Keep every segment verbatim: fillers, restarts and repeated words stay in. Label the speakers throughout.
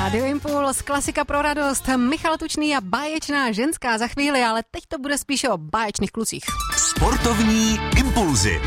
Speaker 1: Rádio Impuls, klasika pro radost, Michal Tučný a báječná ženská za chvíli, ale teď to bude spíše o báječných klucích.
Speaker 2: Sportovní impulzy.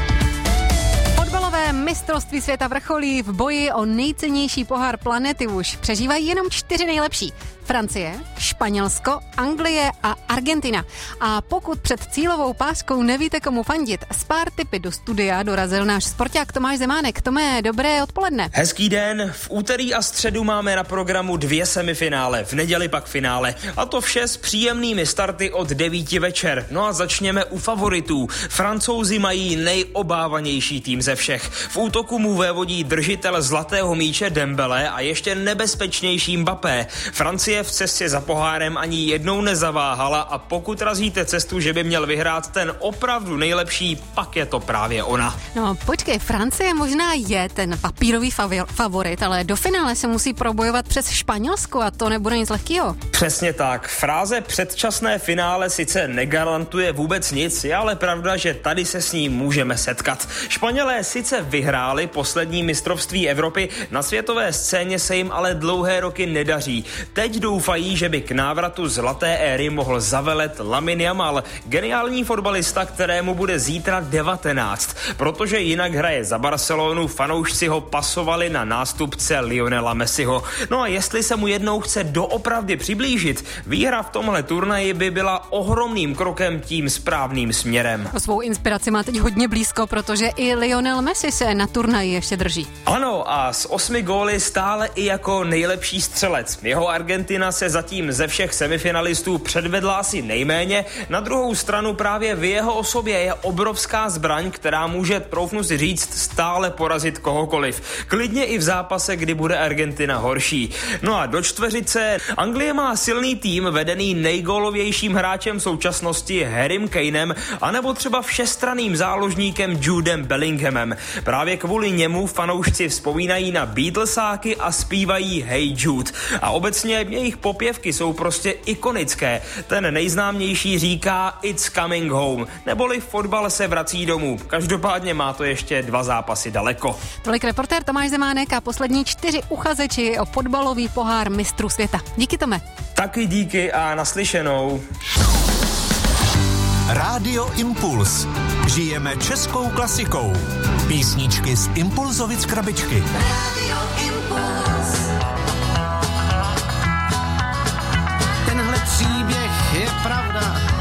Speaker 1: Fotbalové mistrovství světa vrcholí, v boji o nejcennější pohár planety už přežívají jenom čtyři nejlepší. Francie, Španělsko, Anglie a Argentina. A pokud před cílovou páskou nevíte, komu fandit, s pár tipy do studia dorazil náš sporták Tomáš Zemánek. Tome, dobré odpoledne.
Speaker 3: Hezký den. V úterý a středu máme na programu dvě semifinále, v neděli pak finále. A to vše s příjemnými starty od devíti večer. No a začněme u favoritů. Francouzi mají nejobávanější tým ze všech. V útoku mu vévodí držitel zlatého míče Dembele a ještě nebezpečnější Mbappé. Francie v cestě za pohárem ani jednou nezaváhala a pokud razíte cestu, že by měl vyhrát ten opravdu nejlepší, pak je to právě ona.
Speaker 1: No počkej, Francie možná je ten papírový favi- favorit, ale do finále se musí probojovat přes Španělsko a to nebude nic lehkého.
Speaker 3: Přesně tak. Fráze předčasné finále sice negarantuje vůbec nic, je ale pravda, že tady se s ním můžeme setkat. Španělé sice vyhráli poslední mistrovství Evropy, na světové scéně se jim ale dlouhé roky nedaří. Teď doufají, že by k návratu zlaté éry mohl zavelet Lamine Yamal, geniální fotbalista, kterému bude zítra devatenáct. Protože jinak hraje za Barcelonu, fanoušci ho pasovali na nástupce Lionela Messiho. No a jestli se mu jednou chce doopravdy přiblížit, výhra v tomhle turnaji by byla ohromným krokem tím správným směrem.
Speaker 1: O svou inspiraci má teď hodně blízko, protože i Lionel Messi se na turnaji ještě drží.
Speaker 3: Ano, a s osmi góly stále i jako nejlepší střelec. Jeho Argentina se zatím ze všech semifinalistů předvedla asi nejméně, na druhou stranu právě v jeho osobě je obrovská zbraň, která může, troufnu si říct, stále porazit kohokoliv. Klidně i v zápase, kdy bude Argentina horší. No a do čtveřice Anglie má silný tým vedený nejgólovějším hráčem současnosti Harrym Kanem, anebo třeba všestranným záložníkem Judem Bellinghamem. Právě kvůli němu fanoušci vzpomínají na Beatlesáky a zpívají Hey Jude. A obecně jejich popěvky jsou prostě ikonické. Ten nejznámější říká It's coming home, neboli fotbal se vrací domů. Každopádně má to ještě dva zápasy daleko.
Speaker 1: Tolik reportér Tomáš Zemánek a poslední čtyři uchazeči o fotbalový pohár mistrů světa. Díky, Tome.
Speaker 3: Taky díky a naslyšenou.
Speaker 2: Rádio Impuls. Žijeme českou klasikou. Písničky z Impulzovic krabičky.
Speaker 4: Radio Impuls.
Speaker 5: Tenhle příběh je pravda.